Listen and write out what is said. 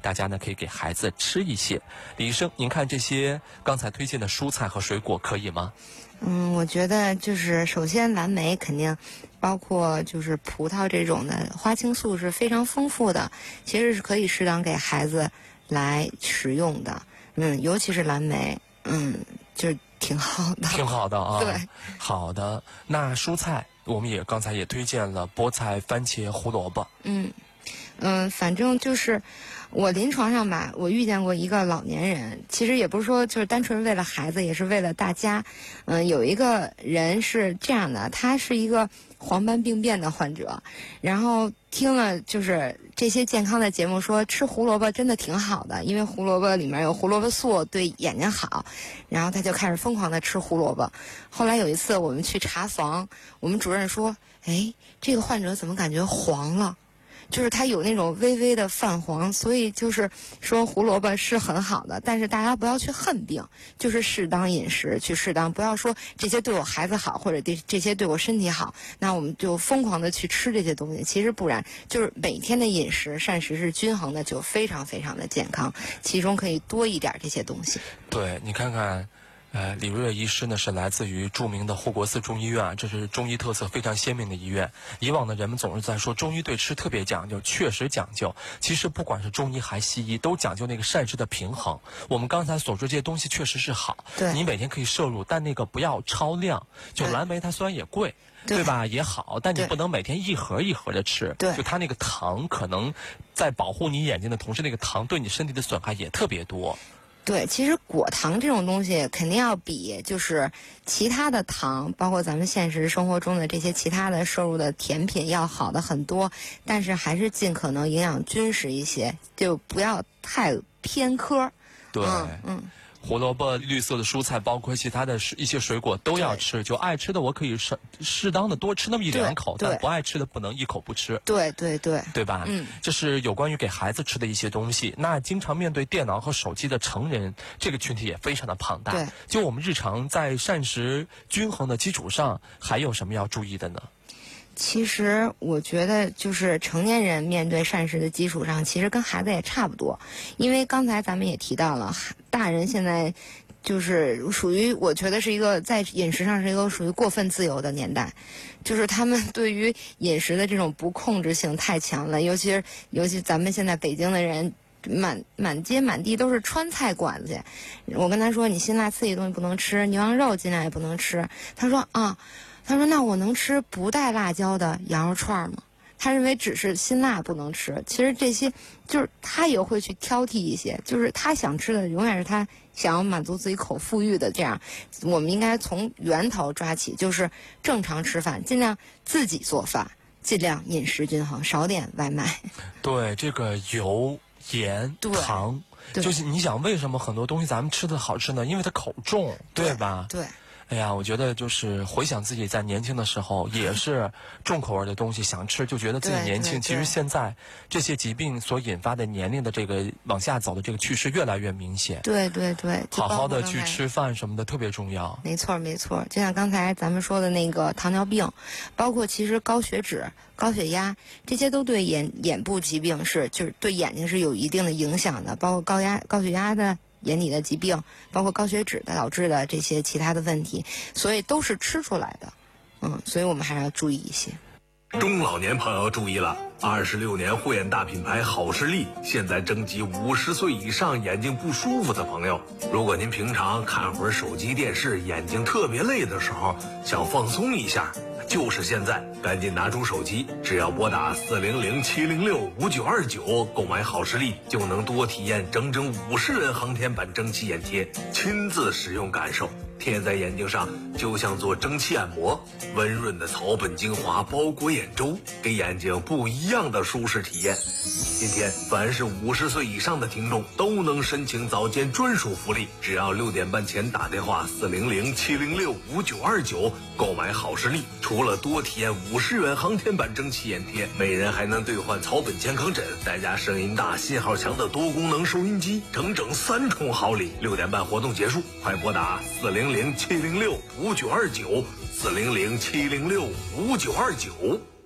大家呢可以给孩子吃一些。李医生，您看这些刚才推荐的蔬菜和水果可以吗？ 我觉得就是首先蓝莓肯定，包括就是葡萄这种的花青素是非常丰富的，其实是可以适当给孩子来食用的。尤其是蓝莓，就挺好的。 挺好的啊。 对， 好的。那蔬菜我们刚才也推荐了菠菜、番茄、胡萝卜。 反正就是我临床上吧，我遇见过一个老年人，其实也不是说就是单纯为了孩子，也是为了大家。有一个人是这样的，他是一个黄斑病变的患者，然后听了就是这些健康的节目说吃胡萝卜真的挺好的，因为胡萝卜里面有胡萝卜素，对眼睛好，然后他就开始疯狂的吃胡萝卜。后来有一次我们去查房，我们主任说，这个患者怎么感觉黄了？就是它有那种微微的泛黄，所以就是说胡萝卜是很好的，但是大家不要去恨病，就是适当饮食，去适当，不要说这些对我孩子好，或者这些对我身体好，那我们就疯狂的去吃这些东西。其实不然，就是每天的饮食膳食是均衡的，就非常非常的健康，其中可以多一点这些东西。 对，你看看。李瑞医师呢是来自于著名的护国寺中医院，这是中医特色非常鲜明的医院。以往的人们总是在说中医对吃特别讲究，确实讲究。其实不管是中医还西医，都讲究那个膳食的平衡。我们刚才所说这些东西确实是好， 对， 你每天可以摄入，但那个不要超量。就蓝莓它虽然也贵，对吧？也好，但你不能每天一盒一盒的吃。 对， 就它那个糖可能在保护你眼睛的同时，那个糖对你身体的损害也特别多。 对，其实果糖这种东西肯定要比就是其他的糖，包括咱们现实生活中的这些其他的摄入的甜品要好的很多，但是还是尽可能营养均食一些，就不要太偏科。 对，胡萝卜、绿色的蔬菜，包括其他的一些水果都要吃。就爱吃的我可以适当的多吃那么1-2口，但不爱吃的不能一口不吃。 对吧？这是有关于给孩子吃的一些东西。那经常面对电脑和手机的成人，这个群体也非常的庞大。 对， 就我们日常在膳食均衡的基础上，还有什么要注意的呢？ 其实我觉得就是成年人面对膳食的基础上，其实跟孩子也差不多。因为刚才咱们也提到了，大人现在就是属于我觉得是一个在饮食上是一个属于过分自由的年代，就是他们对于饮食的这种不控制性太强了，尤其咱们现在北京的人。满街满地都是川菜馆子，我跟他说你辛辣刺激的东西不能吃，牛羊肉尽量也不能吃。他说那我能吃不带辣椒的羊肉串吗？他认为只是辛辣不能吃，其实这些就是他也会去挑剔一些，就是他想吃的永远是他想要满足自己口腹欲的。这样我们应该从源头抓起，就是正常吃饭，尽量自己做饭，尽量饮食均衡，少点外卖。 对，这个油盐糖，就是你想为什么很多东西咱们吃的好吃呢？因为它口重，对吧？ 对。 哎呀，我觉得就是回想自己在年轻的时候，也是重口味的东西想吃，就觉得自己年轻。其实现在这些疾病所引发的年龄的这个往下走的这个趋势越来越明显。 对， 好好的去吃饭什么的特别重要。 没错，就像刚才咱们说的那个糖尿病，包括其实高血脂、高血压，这些都对眼部疾病就是对眼睛是有一定的影响的，包括高血压的。眼底的疾病，包括高血脂导致的这些其他的问题，所以都是吃出来的。所以我们还是要注意一些。 中老年朋友注意了，26年护眼大品牌好视力现在征集50岁以上眼睛不舒服的朋友。如果您平常看会儿手机电视，眼睛特别累的时候，想放松一下，就是现在，赶紧拿出手机，只要拨打400-706-5929购买好视力，就能多体验整整50元航天版蒸汽眼贴，亲自使用感受。贴在眼睛上就像做蒸汽按摩，温润的草本精华包裹眼周，给眼睛不一样的舒适体验。今天凡是50岁以上的听众都能申请早间专属福利，只要6点半前打电话400-706-5929购买好视力，除了多体验50元航天版蒸汽眼贴，每人还能兑换草本健康枕，再加声音大信号强的多功能收音机，整整3重好礼。6点半活动结束，快拨打400-706-5929 400-706-5929。